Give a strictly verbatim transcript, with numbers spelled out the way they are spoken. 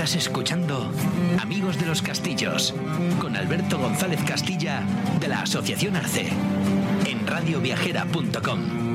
Estás escuchando Amigos de los Castillos con Alberto González Castilla de la Asociación Arce en radio viajera punto com.